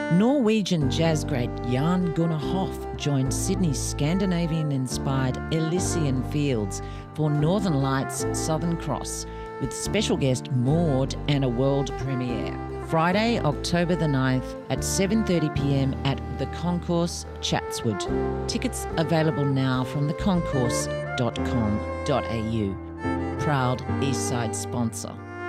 Norwegian jazz great Jan Gunnar Hoff joined Sydney's Scandinavian-inspired Elysian Fields for Northern Lights Southern Cross with special guest Maud and a world premiere. Friday, October the 9th at 7:30pm at The Concourse, Chatswood. Tickets available now from theconcourse.com.au. Proud Eastside sponsor.